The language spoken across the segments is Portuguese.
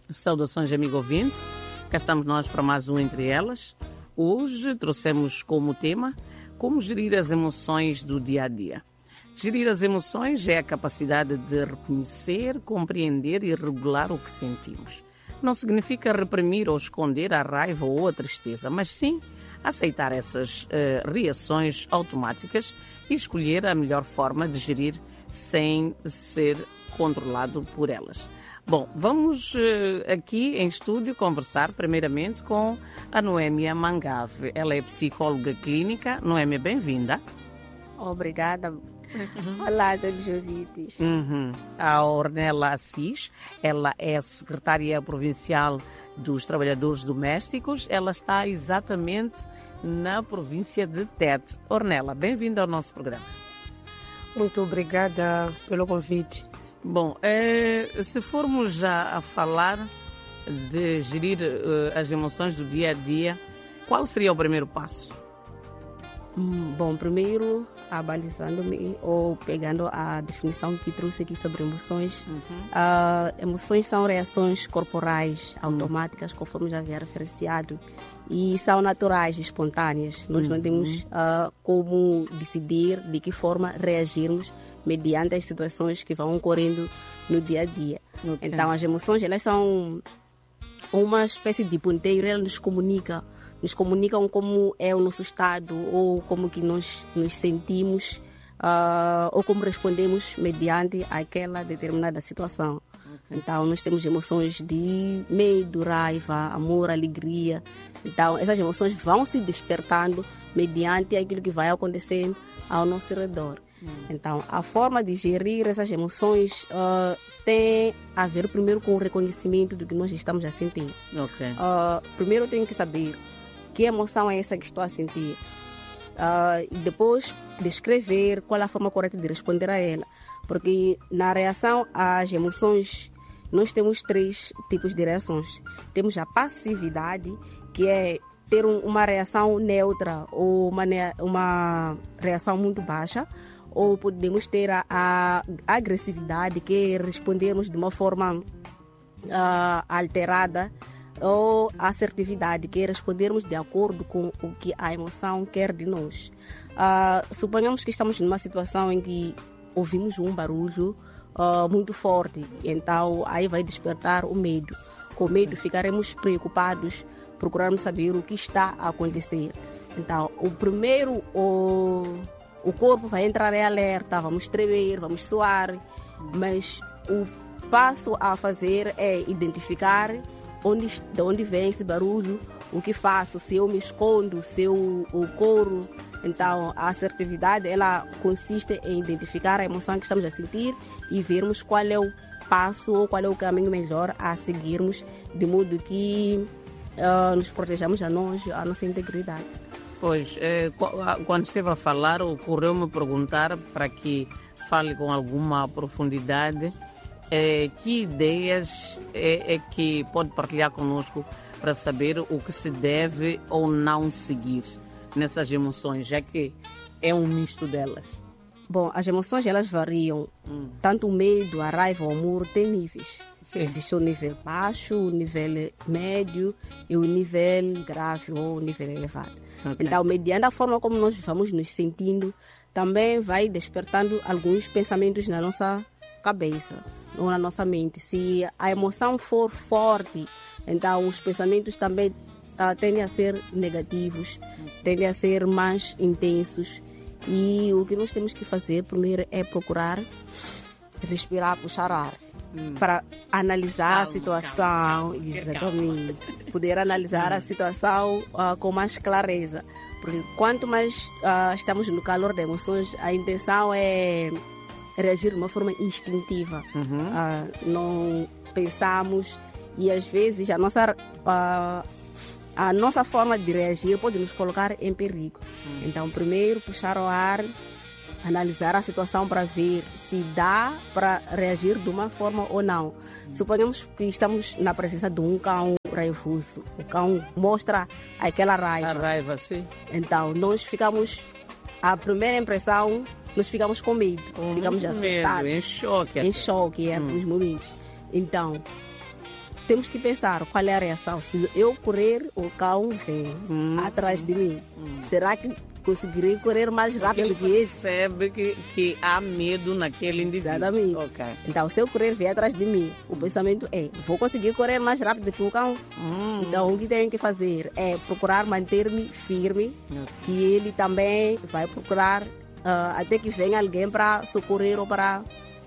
Saudações, amigo ouvinte. Cá estamos nós para mais um Entre Elas. Hoje trouxemos como tema como gerir as emoções do dia a dia. Gerir as emoções é a capacidade de reconhecer, compreender e regular o que sentimos. Não significa reprimir ou esconder a raiva ou a tristeza, mas sim aceitar essas reações automáticas e escolher a melhor forma de gerir sem ser controlado por elas. Bom, vamos aqui em estúdio conversar primeiramente com a Noémia Mangave. Ela é psicóloga clínica. Noémia, bem-vinda. Obrigada. Olá, todos os ouvintes. A Ornella Assis, ela é secretária provincial dos Trabalhadores Domésticos. Ela está exatamente na província de Tete. Ornella, bem-vinda ao nosso programa. Muito obrigada pelo convite. Bom, se formos já a falar de gerir as emoções do dia a dia, qual seria o primeiro passo? Bom, primeiro, abalizando-me ou pegando a definição que trouxe aqui sobre emoções. Emoções são reações corporais automáticas, conforme já havia referenciado, e são naturais, espontâneas. Nós não temos como decidir de que forma reagirmos mediante as situações que vão ocorrendo no dia a dia. Okay. Então, as emoções, elas são uma espécie de ponteiro, elas nos comunicam como é o nosso estado ou como que nós nos sentimos ou como respondemos mediante aquela determinada situação. Então, nós temos emoções de medo, raiva, amor, alegria. Então, essas emoções vão se despertando mediante aquilo que vai acontecendo ao nosso redor. Então, a forma de gerir essas emoções tem a ver primeiro com o reconhecimento do que nós estamos a sentir. Okay. Primeiro eu tenho que saber que emoção é essa que estou a sentir. E depois descrever qual é a forma correta de responder a ela. Porque na reação às emoções, nós temos 3 tipos de reações. Temos a passividade, que é ter uma reação neutra ou uma reação muito baixa. Ou podemos ter a agressividade, que é respondermos de uma forma alterada, ou a assertividade, que é respondermos de acordo com o que a emoção quer de nós. Suponhamos que estamos numa situação em que ouvimos um barulho muito forte, então aí vai despertar o medo. Com medo ficaremos preocupados, procurarmos saber o que está a acontecer. Então, o corpo vai entrar em alerta, vamos tremer, vamos suar, mas o passo a fazer é identificar de onde vem esse barulho, o que faço, se eu me escondo, se eu corro. Então, a assertividade, ela consiste em identificar a emoção que estamos a sentir e vermos qual é o passo ou qual é o caminho melhor a seguirmos, de modo que nos protejamos a nossa integridade. Pois, quando esteve a falar, ocorreu-me perguntar, para que fale com alguma profundidade, que ideias é que pode partilhar conosco para saber o que se deve ou não seguir nessas emoções, já que é um misto delas? Bom, as emoções, elas variam. Tanto o medo, a raiva, o amor, tem níveis. Sim. Existe o nível baixo, o nível médio e o nível grave ou o nível elevado. Okay. Então, mediante a forma como nós vamos nos sentindo, também vai despertando alguns pensamentos na nossa cabeça ou na nossa mente. Se a emoção for forte, então os pensamentos também tendem a ser negativos, tendem a ser mais intensos. E o que nós temos que fazer primeiro é procurar respirar, puxar ar, para analisar a situação, exatamente, poder analisar a situação com mais clareza. Porque quanto mais estamos no calor das emoções, a intenção é reagir de uma forma instintiva. Não pensamos e às vezes a nossa forma de reagir pode nos colocar em perigo. Então, primeiro, puxar o ar, analisar a situação para ver se dá para reagir de uma forma ou não. Suponhamos que estamos na presença de um cão raivoso. O cão mostra aquela raiva. A raiva, sim. Então, nós ficamos... A primeira impressão, nós ficamos com medo. Ficamos assustados. Em choque. Em choque, nos momentos. Então, temos que pensar qual é a reação. Se eu correr, o cão vem atrás de mim. Será que conseguirei correr mais rápido que esse? Percebe que há medo naquele indivíduo. Exatamente. Ok. Então, se eu correr vier atrás de mim, o pensamento é: vou conseguir correr mais rápido que o cão. Então, o que tenho que fazer é procurar manter-me firme, que ele também vai procurar até que venha alguém para socorrer ou para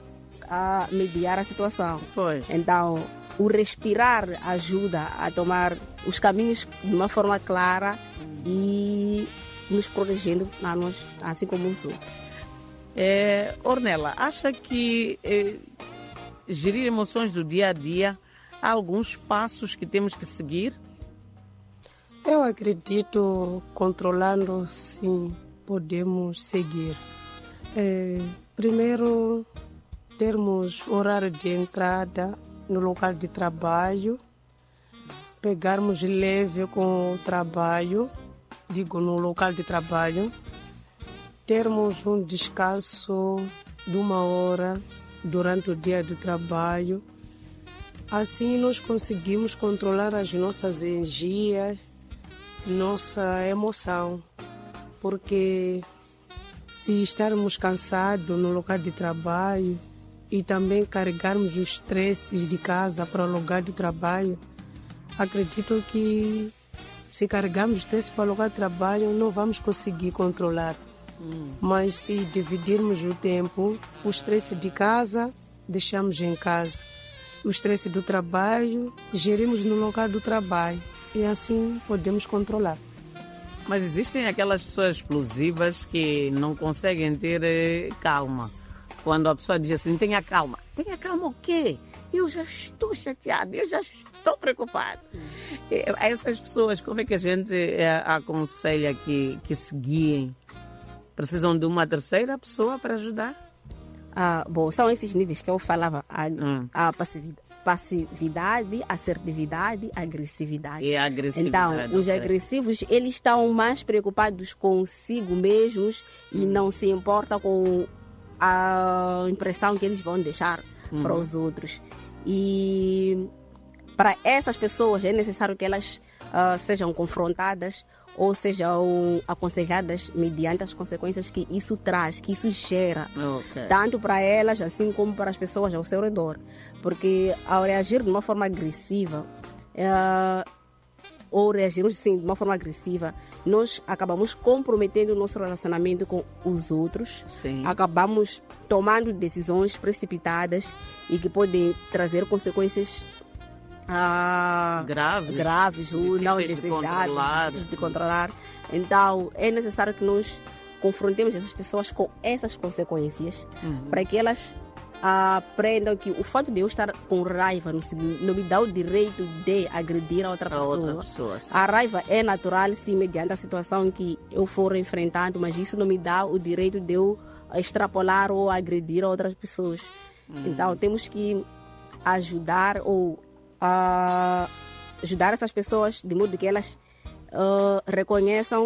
mediar a situação. Pois. Então, o respirar ajuda a tomar os caminhos de uma forma clara e nos protegendo a nós, assim como os outros. Ornella, acha que gerir emoções do dia a dia, há alguns passos que temos que seguir? Eu acredito, controlando, sim, podemos seguir. Primeiro, termos horário de entrada no local de trabalho, pegarmos leve com o trabalho, digo, no local de trabalho, termos um descanso de 1 hora durante o dia do trabalho. Assim nós conseguimos controlar as nossas energias, nossa emoção, porque se estarmos cansados no local de trabalho e também carregarmos os estresses de casa para o lugar de trabalho, acredito que se carregarmos estresse para o lugar de trabalho, não vamos conseguir controlar. Mas se dividirmos o tempo, o estresse de casa, deixamos em casa. O estresse do trabalho, gerimos no local do trabalho. E assim podemos controlar. Mas existem aquelas pessoas explosivas que não conseguem ter calma. Quando a pessoa diz assim, tenha calma. Tenha calma o quê? Eu já estou chateada, eu já estou preocupada. Essas pessoas, como é que a gente aconselha que se guiem? Precisam de uma terceira pessoa para ajudar? Bom, são esses níveis que eu falava. A passividade, assertividade, agressividade. E a agressividade. Então, os agressivos, eles estão mais preocupados consigo mesmos e não se importam com a impressão que eles vão deixar para os outros. E para essas pessoas é necessário que elas sejam confrontadas ou sejam aconselhadas mediante as consequências que isso traz, que isso gera, tanto para elas assim como para as pessoas ao seu redor. Porque ao reagir de uma forma agressiva, ou reagirmos sim, de uma forma agressiva, nós acabamos comprometendo o nosso relacionamento com os outros. Sim. Acabamos tomando decisões precipitadas e que podem trazer consequências graves ou não desejadas, difíceis de controlar. Então, é necessário que nós confrontemos essas pessoas com essas consequências, para que elas aprendam que o fato de eu estar com raiva não me dá o direito de agredir a outra pessoa. A raiva é natural, sim, mediante a situação que eu for enfrentando, mas isso não me dá o direito de eu extrapolar ou agredir a outras pessoas. Então, temos que ajudar ajudar essas pessoas de modo que elas reconheçam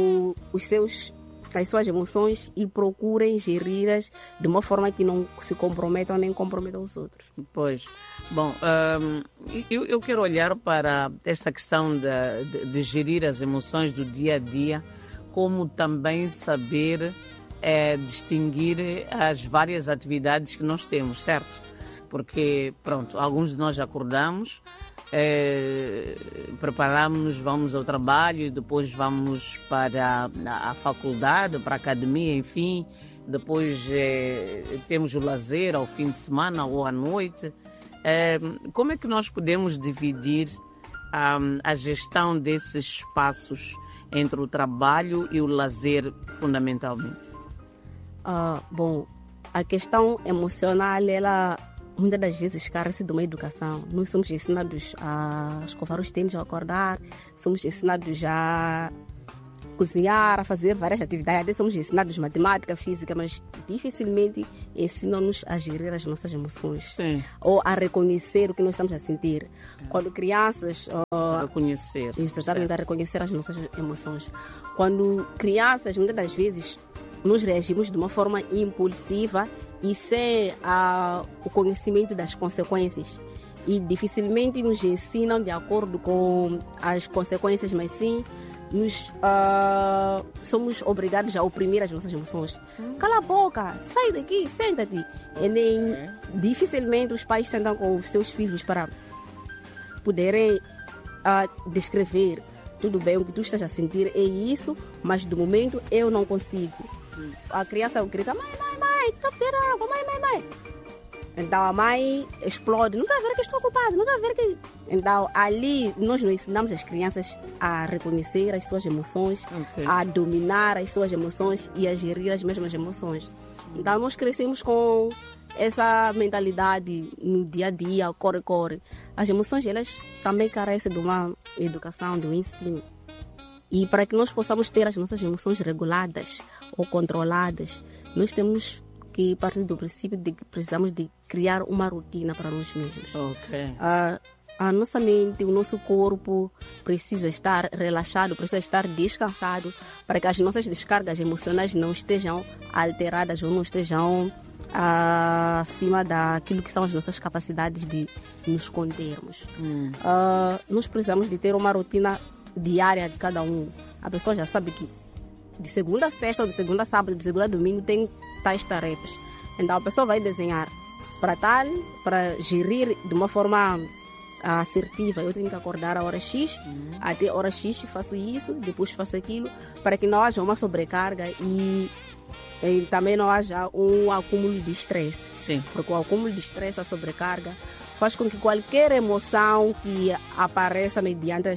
as suas emoções e procurem geri-las de uma forma que não se comprometam nem comprometam os outros. Pois. Bom, eu quero olhar para esta questão de gerir as emoções do dia a dia, como também saber distinguir as várias atividades que nós temos, certo? Porque, pronto, alguns de nós acordamos, preparamos-nos, vamos ao trabalho e depois vamos para a faculdade, para a academia, enfim. Depois temos o lazer ao fim de semana ou à noite. Como é que nós podemos dividir a gestão desses espaços entre o trabalho e o lazer, fundamentalmente? Bom, a questão emocional, ela muitas das vezes carece de uma educação. Nós somos ensinados a escovar os dentes ao acordar, somos ensinados a cozinhar, a fazer várias atividades, até somos ensinados matemática, física, mas dificilmente ensinam-nos a gerir as nossas emoções. Sim. Ou a reconhecer o que nós estamos a sentir. Quando crianças... reconhecer. Exatamente, a reconhecer as nossas emoções. Quando crianças, muitas das vezes, nós reagimos de uma forma impulsiva e sem o conhecimento das consequências. e dificilmente nos ensinam de acordo com as consequências, mas sim somos obrigados a oprimir as nossas emoções. Cala a boca, sai daqui, senta-te. E nem dificilmente os pais sentam com os seus filhos para poderem descrever tudo bem o que tu estás a sentir é isso, mas do momento eu não consigo. A criança grita, mãe, estou a ter água, mãe. Então a mãe explode, não está a ver que estou ocupada, não está a ver que... Então ali nós não ensinamos as crianças a reconhecer as suas emoções, a dominar as suas emoções e a gerir as mesmas emoções. Então nós crescemos com essa mentalidade no dia a dia, corre. As emoções elas também carecem de uma educação, de um ensino. E para que nós possamos ter as nossas emoções reguladas ou controladas, nós temos que partir do princípio de que precisamos de criar uma rotina para nós mesmos. A nossa mente, o nosso corpo precisa estar relaxado, precisa estar descansado para que as nossas descargas emocionais não estejam alteradas ou não estejam acima daquilo que são as nossas capacidades de nos contermos. Nós precisamos de ter uma rotina diária de cada um. A pessoa já sabe que de segunda a sexta, ou de segunda a sábado, de segunda a domingo tem tais tarefas. Então a pessoa vai desenhar para gerir de uma forma assertiva. Eu tenho que acordar a hora X, até hora X faço isso, depois faço aquilo, para que não haja uma sobrecarga e também não haja um acúmulo de estresse. Sim. Porque o acúmulo de estresse, a sobrecarga, faz com que qualquer emoção que apareça mediante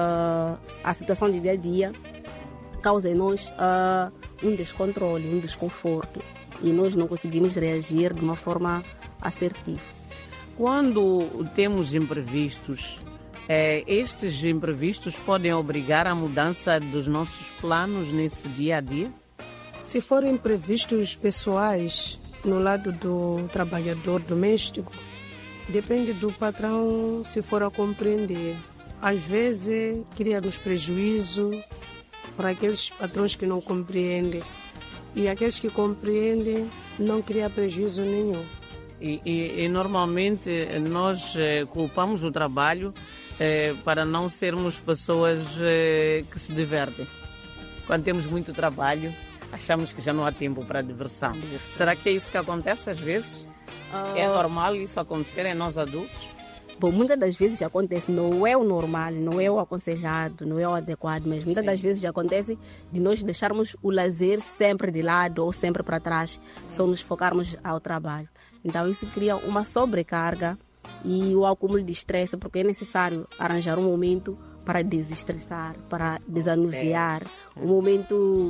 a situação de dia a dia cause em nós um descontrole, um desconforto. E nós não conseguimos reagir de uma forma assertiva. Quando temos imprevistos, estes imprevistos podem obrigar a mudança dos nossos planos nesse dia a dia? Se forem imprevistos pessoais no lado do trabalhador doméstico, depende do patrão se for a compreender. Às vezes cria-nos prejuízo para aqueles patrões que não compreendem. E aqueles que compreendem não cria prejuízo nenhum. E normalmente nós culpamos o trabalho para não sermos pessoas que se divertem. Quando temos muito trabalho, achamos que já não há tempo para diversão. Será que é isso que acontece às vezes? É normal isso acontecer em nós adultos? Bom, muitas das vezes acontece, não é o normal, não é o aconselhado, não é o adequado, mas muitas das vezes acontece de nós deixarmos o lazer sempre de lado ou sempre para trás, só nos focarmos ao trabalho. Então isso cria uma sobrecarga e o acúmulo de estresse, porque é necessário arranjar um momento para desestressar, para desanuviar, um momento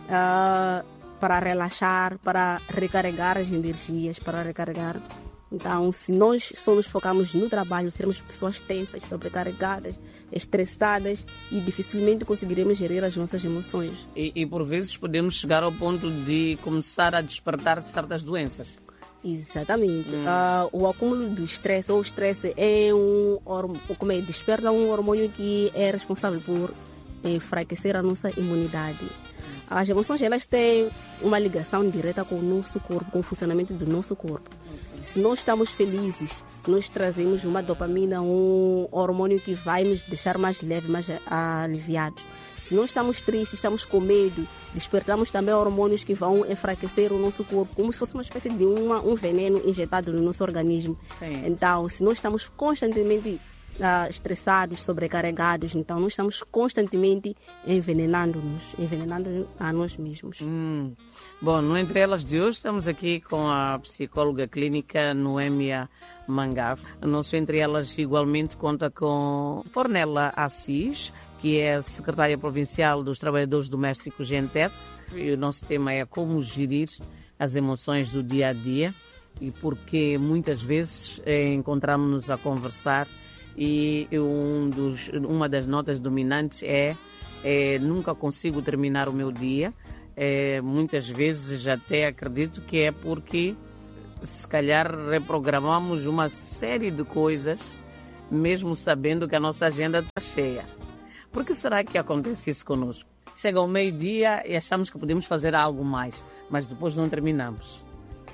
para relaxar, para recarregar as energias, para recarregar. Então, se nós só nos focamos no trabalho, seremos pessoas tensas, sobrecarregadas, estressadas e dificilmente conseguiremos gerir as nossas emoções. E por vezes podemos chegar ao ponto de começar a despertar de certas doenças. Exatamente. O acúmulo do estresse ou o estresse desperta um hormônio que é responsável por enfraquecer a nossa imunidade. As emoções elas têm uma ligação direta com o nosso corpo, com o funcionamento do nosso corpo. Se nós estamos felizes, nós trazemos uma dopamina, um hormônio que vai nos deixar mais leves, mais aliviados. Se nós estamos tristes, estamos com medo, despertamos também hormônios que vão enfraquecer o nosso corpo, como se fosse uma espécie de um veneno injetado no nosso organismo. Sim. Então, se nós estamos constantemente estressados, sobrecarregados, então nós estamos constantemente envenenando a nós mesmos. Bom, no Entre Elas de hoje estamos aqui com a psicóloga clínica Noémia Mangave. O nosso Entre Elas igualmente conta com Ornella Assis, que é a secretária provincial dos Trabalhadores Domésticos GENTET. E o nosso tema é como gerir as emoções do dia a dia e porque muitas vezes encontramos-nos a conversar e uma das notas dominantes é nunca consigo terminar o meu dia. Muitas vezes até acredito que é porque se calhar reprogramamos uma série de coisas mesmo sabendo que a nossa agenda está cheia. Por que será que acontece isso conosco? Chega ao meio-dia e achamos que podemos fazer algo mais, mas depois não terminamos.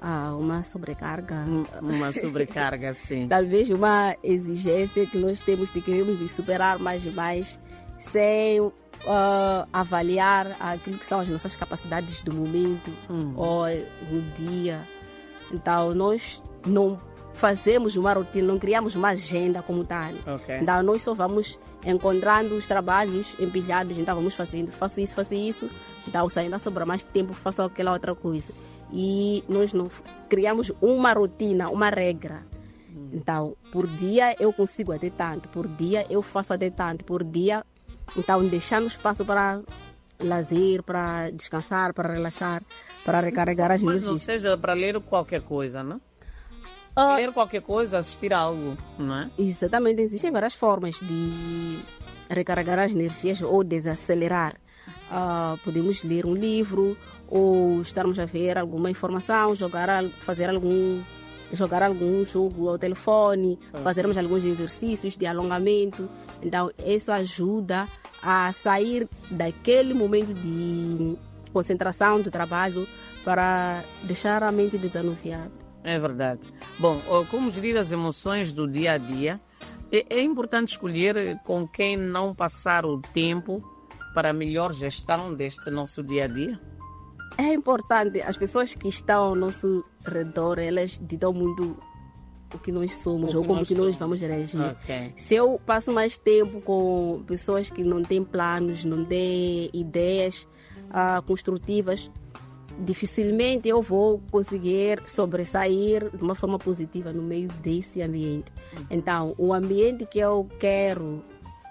Uma sobrecarga. Uma sobrecarga, sim. Talvez uma exigência que nós temos de queremos de superar mais e mais, sem avaliar aquilo que são as nossas capacidades do momento ou no dia. Então, nós não fazemos uma rotina, não criamos uma agenda como tal. Okay. Então, nós só vamos encontrando os trabalhos empilhados, então vamos fazendo, faço isso. Então, se ainda sobra mais tempo, faço aquela outra coisa. E nós não criamos uma rotina, uma regra. Então, por dia eu consigo até tanto, por dia eu faço até tanto, por dia. Então, deixando espaço para lazer, para descansar, para relaxar, para recarregar as energias. Mas não seja para ler qualquer coisa, não? Ler qualquer coisa, assistir a algo, não é? Exatamente, existem várias formas de recarregar as energias ou desacelerar. Podemos ler um livro ou estarmos a ver alguma informação, jogar algum jogo ao telefone, fazermos alguns exercícios de alongamento. Então, isso ajuda a sair daquele momento de concentração do trabalho para deixar a mente desanuviada. É verdade. Bom, como gerir as emoções do dia a dia? É importante escolher com quem não passar o tempo para a melhor gestão deste nosso dia a dia? É importante. As pessoas que estão ao nosso redor, elas ditam muito o que nós somos ou como que nós vamos reagir. Okay. Se eu passo mais tempo com pessoas que não têm planos, não têm ideias construtivas, dificilmente eu vou conseguir sobressair de uma forma positiva no meio desse ambiente. Então, o ambiente que eu quero,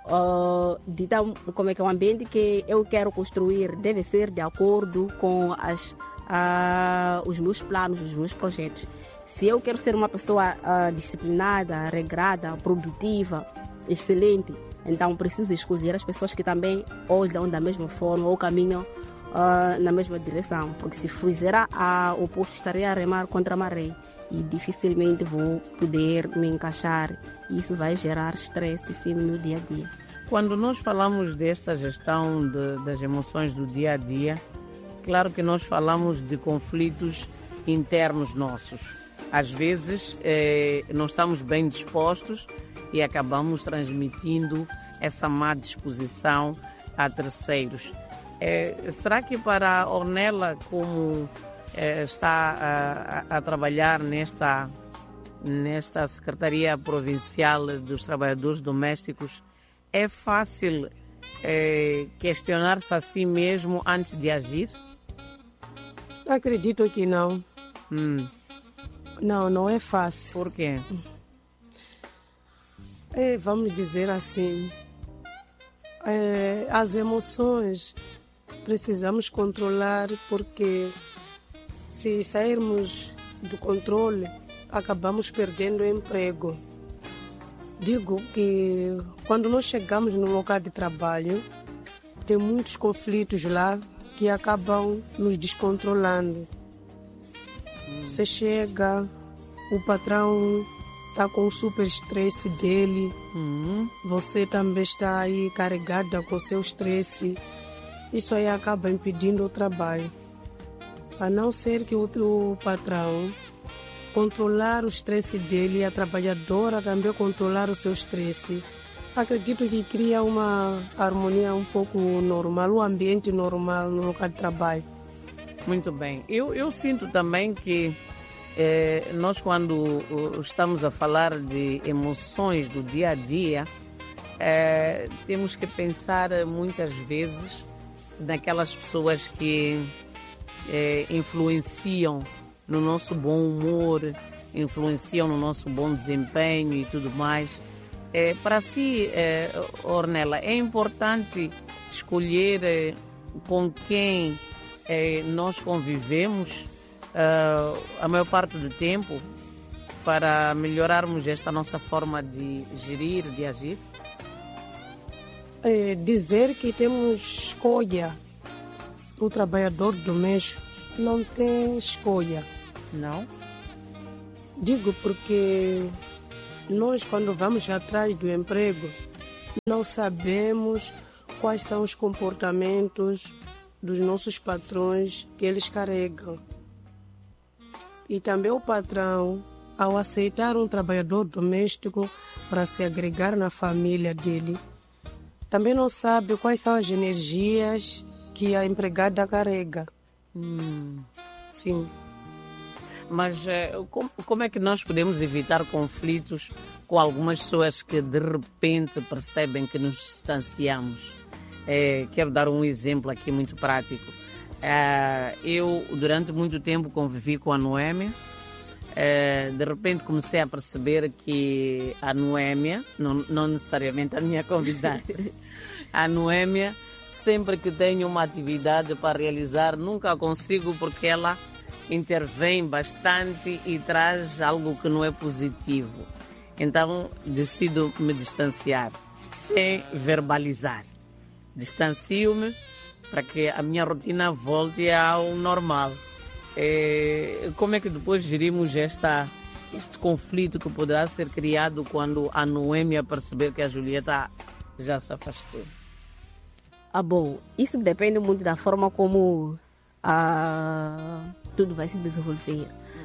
o ambiente que eu quero construir deve ser de acordo com os meus planos, os meus projetos. Se eu quero ser uma pessoa disciplinada, regrada, produtiva, excelente, então preciso escolher as pessoas que também olham da mesma forma ou caminham na mesma direção, porque se fizer o oposto, estarei a remar contra a maré e dificilmente vou poder me encaixar, e isso vai gerar estresse sim no meu dia a dia. Quando nós falamos desta gestão das emoções do dia a dia, claro que nós falamos de conflitos internos nossos. Às vezes não estamos bem dispostos e acabamos transmitindo essa má disposição a terceiros. Será que para a Ornella, como está a trabalhar nesta Secretaria Provincial dos Trabalhadores Domésticos, é fácil questionar-se a si mesmo antes de agir? Acredito que não. Não é fácil. Por quê? Vamos dizer assim, as emoções precisamos controlar, porque se sairmos do controle, acabamos perdendo o emprego. Digo que quando nós chegamos no local de trabalho, tem muitos conflitos lá que acabam nos descontrolando. Você chega, o patrão está com o super estresse dele, você também está aí carregada com o seu estresse. Isso aí acaba impedindo o trabalho. A não ser que o patrão controlar o estresse dele e a trabalhadora também controlar o seu estresse, acredito que cria uma harmonia um pouco normal, um ambiente normal no local de trabalho. Muito bem. Eu sinto também que nós, quando estamos a falar de emoções do dia a dia, temos que pensar muitas vezes naquelas pessoas que influenciam no nosso bom humor, influenciam no nosso bom desempenho e tudo mais. Para si, Ornella, é importante escolher com quem nós convivemos a maior parte do tempo para melhorarmos esta nossa forma de gerir, de agir? Dizer que temos escolha, o trabalhador doméstico não tem escolha. Não? Digo porque nós, quando vamos atrás do emprego, não sabemos quais são os comportamentos dos nossos patrões que eles carregam. E também o patrão, ao aceitar um trabalhador doméstico para se agregar na família dele, também não sabe quais são as energias que a empregada carrega. Sim. Mas como é que nós podemos evitar conflitos com algumas pessoas que de repente percebem que nos distanciamos? Quero dar um exemplo aqui muito prático. Eu, durante muito tempo, convivi com a Noémia. De repente comecei a perceber que a Noémia, não necessariamente a minha convidada, a Noémia, sempre que tenho uma atividade para realizar, nunca consigo porque ela intervém bastante e traz algo que não é positivo. Então decido me distanciar, sem verbalizar. Distancio-me para que a minha rotina volte ao normal. Como é que depois gerimos este conflito que poderá ser criado quando a Noêmia perceber que a Julieta já se afastou? Bom, isso depende muito da forma como tudo vai se desenvolver.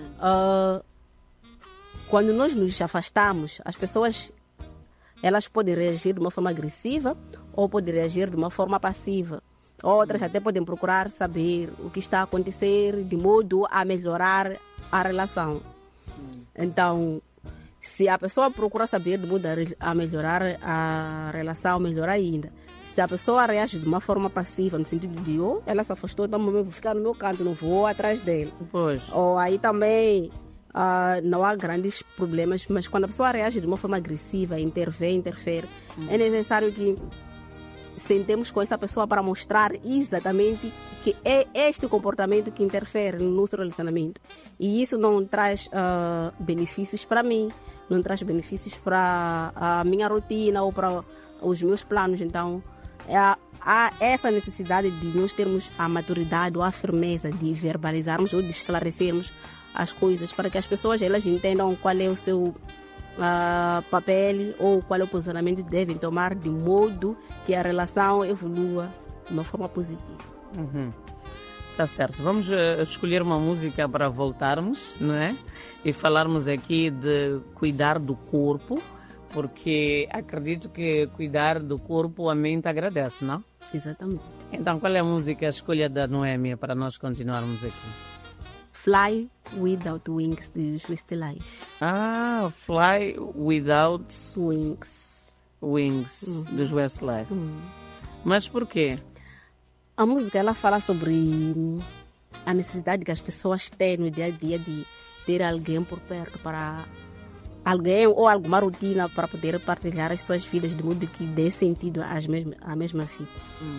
Quando nós nos afastamos, as pessoas elas podem reagir de uma forma agressiva ou podem reagir de uma forma passiva. Outras até podem procurar saber o que está a acontecer de modo a melhorar a relação. Então, se a pessoa procura saber de modo a melhorar a relação, melhor ainda. Se a pessoa reage de uma forma passiva, no sentido de ela se afastou, então eu vou ficar no meu canto, não vou atrás dele. Pois. Ou aí também não há grandes problemas, mas quando a pessoa reage de uma forma agressiva, interfere, é necessário que sentemos com essa pessoa para mostrar exatamente que é este comportamento que interfere no nosso relacionamento. E isso não traz benefícios para mim, não traz benefícios para a minha rotina ou para os meus planos. Então, há essa necessidade de nós termos a maturidade ou a firmeza de verbalizarmos ou de esclarecermos as coisas para que as pessoas elas entendam qual é o seu papel ou qual é o posicionamento que devem tomar de modo que a relação evolua de uma forma positiva. Tá certo. Vamos escolher uma música para voltarmos, não é? E falarmos aqui de cuidar do corpo, porque acredito que cuidar do corpo a mente agradece, não? Exatamente. Então, qual é a música, a escolha da Noémia para nós continuarmos aqui? Fly Without Wings, de Westlife. Fly Without Wings. dos Westlife. Mas por quê? A música ela fala sobre a necessidade que as pessoas têm no dia a dia de ter alguém por perto, para alguém ou alguma rotina para poder partilhar as suas vidas de modo que dê sentido à mesma vida.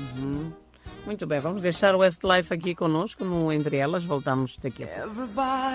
Muito bem, vamos deixar o Westlife aqui conosco no Entre Elas. Voltamos daqui a pouco.